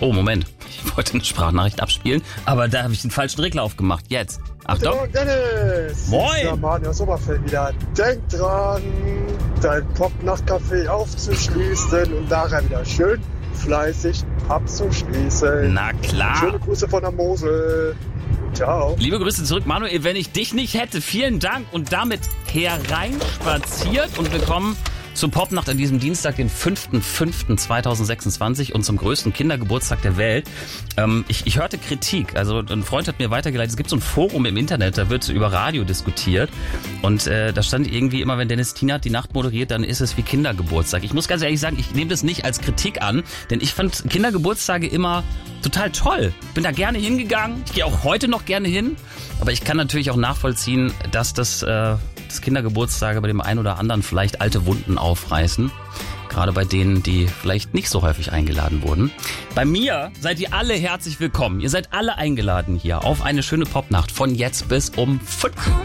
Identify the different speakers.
Speaker 1: Oh, Moment. Ich wollte eine Sprachnachricht abspielen, aber da habe ich den falschen Regler aufgemacht. Jetzt. Achtung.
Speaker 2: Guten Morgen, Dennis.
Speaker 1: Moin.
Speaker 2: Der Mann aus Oberfeld wieder. Denk dran, dein Pop-Nacht-Café aufzuschließen und nachher wieder schön fleißig abzuschließen.
Speaker 1: Na klar.
Speaker 2: Schöne Grüße von der Mosel. Ciao.
Speaker 1: Liebe Grüße zurück, Manuel. Wenn ich dich nicht hätte, vielen Dank. Und damit hereinspaziert und willkommen zur Popnacht an diesem Dienstag, den 5.5.2026 und zum größten Kindergeburtstag der Welt. Ich hörte Kritik, also ein Freund hat mir weitergeleitet, es gibt so ein Forum im Internet, da wird über Radio diskutiert und da stand irgendwie immer, wenn Dennis Tienert die Nacht moderiert, dann ist es wie Kindergeburtstag. Ich muss ganz ehrlich sagen, ich nehme das nicht als Kritik an, denn ich fand Kindergeburtstage immer total toll. Bin da gerne hingegangen, ich gehe auch heute noch gerne hin, aber ich kann natürlich auch nachvollziehen, dass das Kindergeburtstage bei dem einen oder anderen vielleicht alte Wunden aufreißen. Gerade bei denen, die vielleicht nicht so häufig eingeladen wurden. Bei mir seid ihr alle herzlich willkommen. Ihr seid alle eingeladen hier auf eine schöne Popnacht von jetzt bis um 5.